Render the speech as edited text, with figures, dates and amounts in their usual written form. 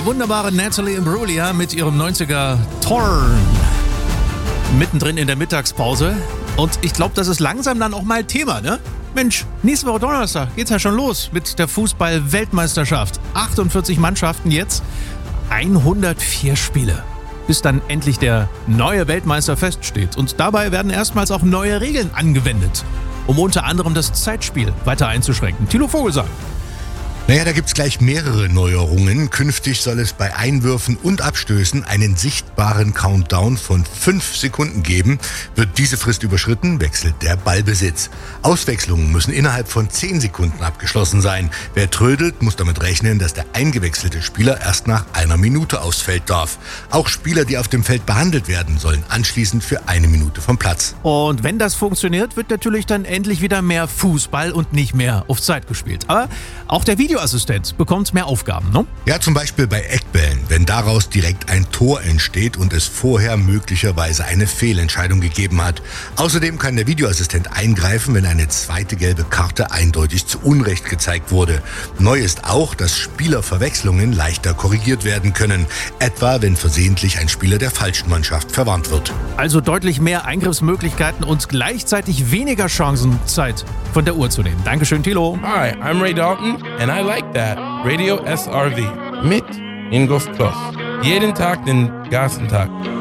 wunderbare Natalie Imbruglia mit ihrem 90er Torn. Mittendrin in der Mittagspause. Und ich glaube, das ist langsam dann auch mal Thema, ne? Mensch, nächste Woche Donnerstag geht's ja schon los mit der Fußball-Weltmeisterschaft. 48 Mannschaften jetzt, 104 Spiele, bis dann endlich der neue Weltmeister feststeht. Und dabei werden erstmals auch neue Regeln angewendet, um unter anderem das Zeitspiel weiter einzuschränken. Thilo Vogelsang. Naja, da gibt's gleich mehrere Neuerungen. Künftig soll es bei Einwürfen und Abstößen einen sichtbaren Countdown von 5 Sekunden geben. Wird diese Frist überschritten, wechselt der Ballbesitz. Auswechslungen müssen innerhalb von 10 Sekunden abgeschlossen sein. Wer trödelt, muss damit rechnen, dass der eingewechselte Spieler erst nach 1 Minute ausfällt darf. Auch Spieler, die auf dem Feld behandelt werden, sollen anschließend für 1 Minute vom Platz. Und wenn das funktioniert, wird natürlich dann endlich wieder mehr Fußball und nicht mehr auf Zeit gespielt. Aber auch der Videoassistent bekommt mehr Aufgaben, ne? Ja, zum Beispiel bei Eckbällen, wenn daraus direkt ein Tor entsteht und es vorher möglicherweise eine Fehlentscheidung gegeben hat. Außerdem kann der Videoassistent eingreifen, wenn eine zweite gelbe Karte eindeutig zu Unrecht gezeigt wurde. Neu ist auch, dass Spielerverwechslungen leichter korrigiert werden können. Etwa, wenn versehentlich ein Spieler der falschen Mannschaft verwarnt wird. Also deutlich mehr Eingriffsmöglichkeiten und gleichzeitig weniger Chancen, Zeit von der Uhr zu nehmen. Dankeschön, Thilo. Hi, I'm Ray Dalton and I like that. Radio SRV mit Ingolf Kloss. Jeden Tag den ganzen Tag.